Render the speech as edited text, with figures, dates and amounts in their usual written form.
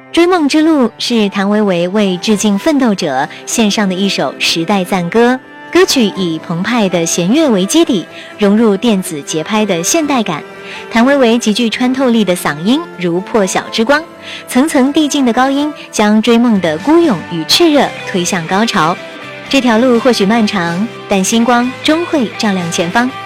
追梦之路是谭维维为致敬奋斗者献上的一首时代赞歌，歌曲以澎湃的弦乐为基底，融入电子节拍的现代感。谭维维极具穿透力的嗓音如破晓之光，层层递进的高音将追梦的孤勇与炽热推向高潮。这条路或许漫长，但星光终会照亮前方。